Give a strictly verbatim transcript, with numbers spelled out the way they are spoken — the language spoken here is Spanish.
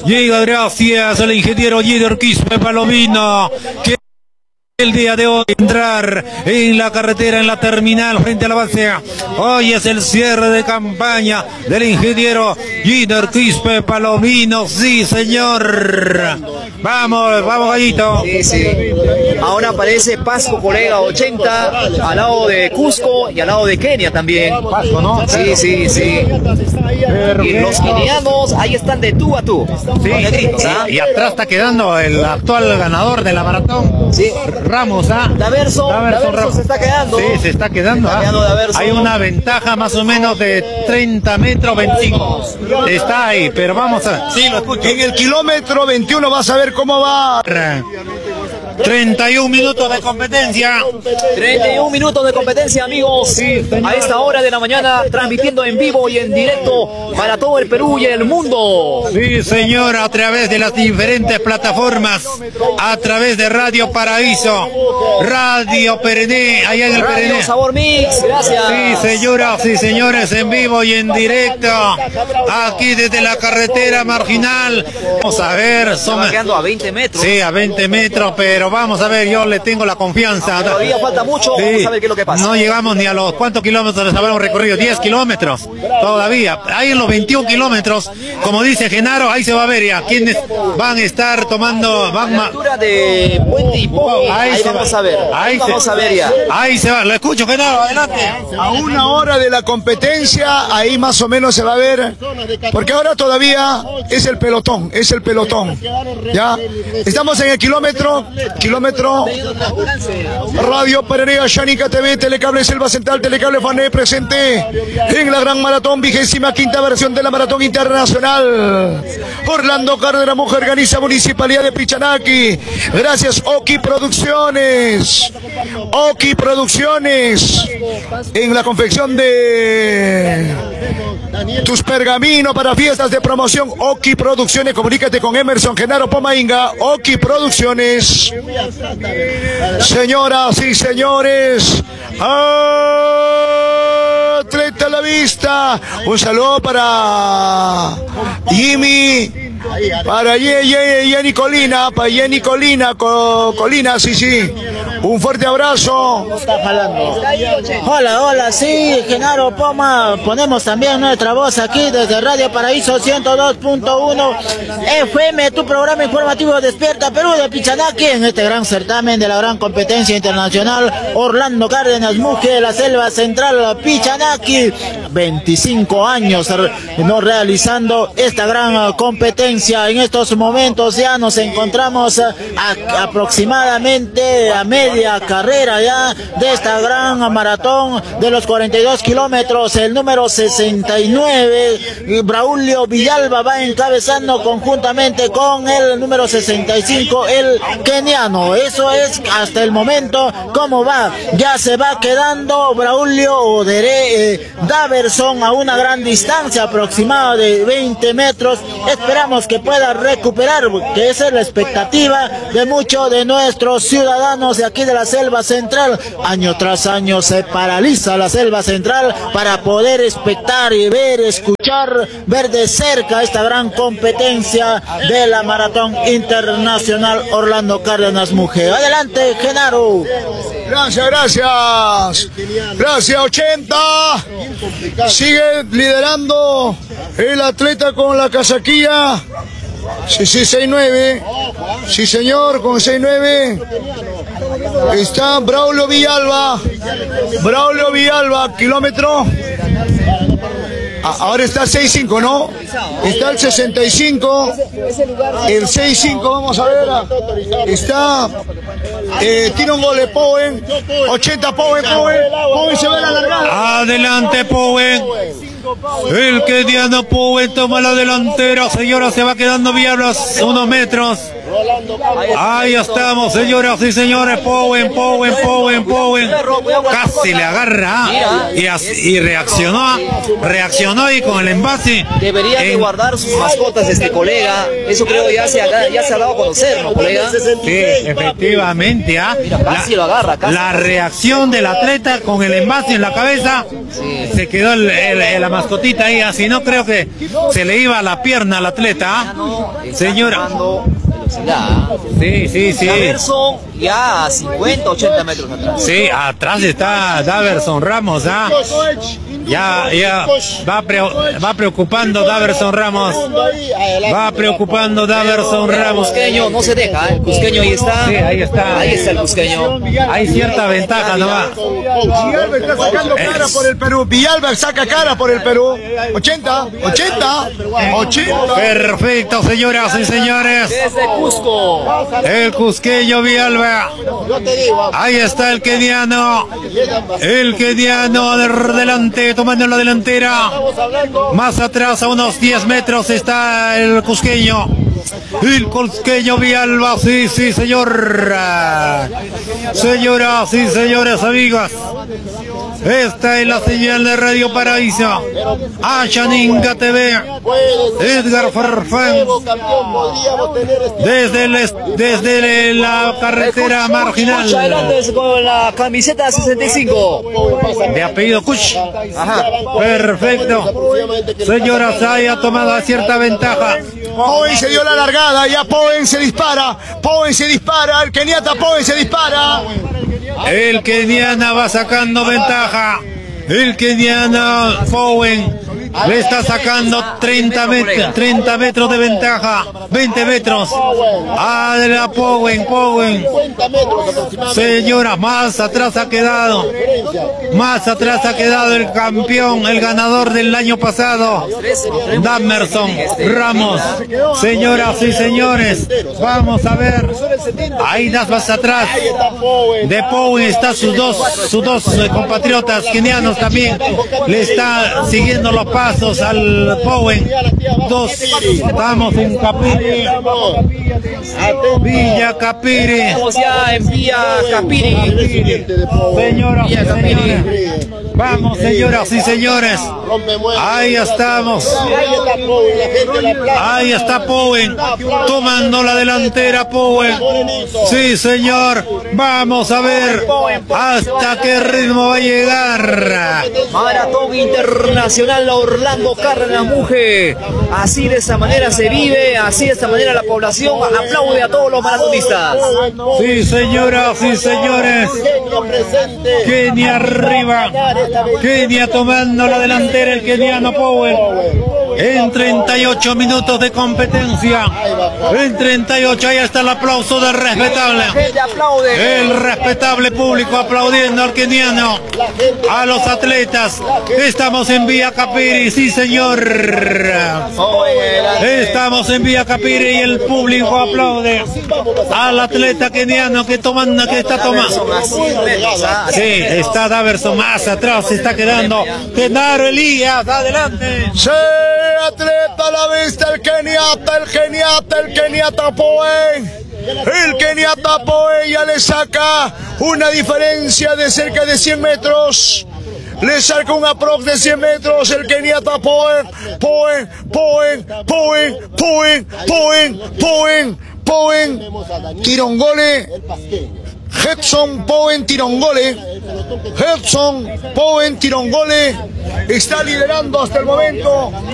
Llega gracias al ingeniero Gider Quispe Palomino, que el día de hoy entrar en la carretera, en la terminal frente a la base. Hoy es el cierre de campaña del ingeniero Gider Quispe Palomino. Sí, señor. Vamos, vamos, Gallito. Sí, sí. Ahora aparece Pasco, colega, ochenta, al lado de Cusco y al lado de Kenia también. Pasco, ¿no? Sí, sí, sí. Y los kenianos ahí están de tú a tú. Sí, negritos, ¿ah? Y atrás está quedando el actual ganador de la maratón. Sí. Ramos, ¿ah? Daverso, Daverso, Daverso se está quedando. Sí, se está quedando. Se está quedando Daverso. Hay una ventaja más o menos de treinta metros, veinticinco. Está ahí, pero vamos a... Sí, lo escucho. En el kilómetro veintiuno vas a ver cómo va. treinta y un minutos de competencia. treinta y un minutos de competencia, amigos. Sí, a esta hora de la mañana, transmitiendo en vivo y en directo para todo el Perú y el mundo. Sí, señor, a través de las diferentes plataformas, a través de Radio Paraíso, Radio Perené, allá en el Radio Perené. Sabor Mix, gracias. Sí, señoras y señores, en vivo y en directo, aquí desde la carretera marginal. Vamos a ver, Estamos quedando a veinte metros. Sí, a veinte metros, pero vamos a ver, yo le tengo la confianza. Ah, todavía falta mucho, sí. Vamos a ver qué es lo que pasa. No llegamos ni a los cuántos kilómetros habremos recorrido, diez kilómetros todavía. Ahí en los veintiún kilómetros, como dice Genaro, ahí se va a ver ya quiénes van a estar tomando. Van a la altura de Puente y Poco, ahí, ahí vamos va. a ver. Ahí, ahí vamos se, a ver ya. Ahí se va, lo escucho, Genaro, adelante. A una hora de la competencia, ahí más o menos se va a ver, porque ahora todavía es el pelotón, es el pelotón. Ya, estamos en el kilómetro. Kilómetro, Radio Pereira, Xánica T V, Telecable Selva Central, Telecable Fané, presente en la Gran Maratón, vigésima quinta versión de la Maratón Internacional. Orlando Cárdenas Mujer organiza Municipalidad de Pichanaki. Gracias, Oki Producciones. Oki Producciones. En la confección de tus pergaminos para fiestas de promoción, Oki Producciones. Comunícate con Emerson Genaro Pomainga, Oki Producciones. Señoras y señores, atleta a la vista. Un saludo para Jimmy, para Jenny Colina, para Jenny Colina, Co Colina, sí, sí. Un fuerte abrazo. Hola, hola, sí, Genaro Poma. Ponemos también nuestra voz aquí desde Radio Paraíso ciento dos punto uno F M, tu programa informativo Despierta Perú de Pichanaki, en este gran certamen de la gran competencia internacional Orlando Cárdenas Mujer de la Selva Central Pichanaki. veinticinco años no realizando esta gran competencia. En estos momentos ya nos encontramos a, a, aproximadamente a media carrera ya de esta gran maratón de los cuarenta y dos kilómetros. El número sesenta y nueve, Braulio Villalba, va encabezando conjuntamente con el número sesenta y cinco, el keniano. Eso es hasta el momento cómo va. Ya se va quedando Braulio Odere eh, Daverson a una gran distancia aproximada de veinte metros. Esperamos que pueda recuperar, que esa es la expectativa de muchos de nuestros ciudadanos de aquí de la Selva Central. Año tras año se paraliza la Selva Central para poder expectar y ver, escuchar, ver de cerca esta gran competencia de la Maratón Internacional Orlando Cárdenas Mujer. Adelante, Genaro. Gracias, gracias. Gracias, ochenta. Sigue liderando el atleta con la casaquilla. Sí, sí, seis nueve. Sí, señor, con seis nueve. Está Braulio Villalba. Braulio Villalba, kilómetro. Ahora está seis cinco, ¿no? Está el sesenta y cinco. El sesenta y cinco, vamos a ver. Está. Eh, tiene un gol de Powen. ochenta Powen, Powen. Powen se va a la largada. Adelante, Powen. El keniano Powen toma la delantera. Señora, se va quedando Villalba unos metros. Ahí estamos, señoras y señores. Powen, Powen, Powen, Powen. Casi le agarra y, y reaccionó. Reaccionó y con el envase. Debería de guardar sus mascotas este colega. Eso creo ya se ha, ya se ha dado a conocer, ¿no, colega? Sí, efectivamente. ¿ah? Mira, casi la, lo agarra. Casi. La reacción del atleta con el envase en la cabeza. Sí. Se quedó el, el, el, la mascotita ahí, así no creo que se le iba a la pierna al atleta. ¿eh? Señora. Sí, sí, sí. Daverson ya a cincuenta, ochenta metros atrás. Sí, atrás está Daverson Ramos, ¿ah? Ya, ya va, pre, va preocupando Daverson Ramos. Va preocupando Daverson Ramos. El cusqueño no se deja, ¿eh? El cusqueño ahí está. Sí, ahí está. Ahí está el cusqueño. Hay cierta ventaja nomás. Villalba está sacando cara por el Perú. Villalba saca cara por el Perú. ochenta, ochenta, ochenta. Perfecto, señoras y señores. Desde Cusco. El cusqueño Villalba. Ahí está el keniano. El keniano delante, tomando la delantera. Más atrás, a unos diez metros, está el cusqueño. El cusqueño Villalba, sí, sí, señor. Señoras y señores, amigas. Esta es la señal de Radio Paraíso. Achaninga T V. Edgar Farfán. Desde, el, desde la carretera marginal. Adelante con la camiseta sesenta y cinco. De apellido Kuch. Ajá. Perfecto. Señoras, haya tomado cierta ventaja. Powen se dio la largada, ya Powen se dispara. Powen se dispara. El keniata Powen se dispara. El keniana va sacando ventaja. El keniano Powen le está sacando treinta metros, treinta metros de ventaja. veinte metros. Ah, de la Powen, Powen. Señora, más atrás ha quedado. Más atrás ha quedado el campeón, el ganador del año pasado. Daverson Ramos. Señoras y señores, vamos a ver. Ahí más atrás de Powen está sus dos, sus dos compatriotas kenianos también. Le está siguiendo los pasos al Powen. Dos, estamos en Capiri. Villa Capiri. Estamos ya en Villa Capiri. Señoras y señores. Vamos, señoras y señores. Ahí estamos. Ahí está Powen. Tomando la delantera Powen. Sí, señor. Vamos a ver hasta qué ritmo va a llegar. Maratón Internacional Orlando Cárdenas Muge. Así de esa manera se vive, así de esa manera la población aplaude a todos los maratonistas. Sí, señoras y señores. Kenia arriba. Kenia tomando la delantera, el keniano Powen. En treinta y ocho minutos de competencia. En treinta y ocho, ahí está el aplauso del respetable. El respetable público aplaudiendo al keniano, a los atletas. Estamos en Villa Capiri, sí señor. Estamos en Villa Capiri y el público aplaude al atleta keniano que tomando, que está tomando. Sí, está Daverson más atrás, se está quedando. Genaro Elías, adelante. Sí, atleta a la vista, el keniata, el keniata, el keniata Powen. El keniata Powen ya le saca una diferencia de cerca de cien metros. Le saca un aprox de cien metros el keniata Powen. Powen, Powen, Powen, Powen, Powen, Powen, Powen. Tirongole. Hudson Powen Tirongole. Hudson Powen Tirongole está liderando hasta el momento.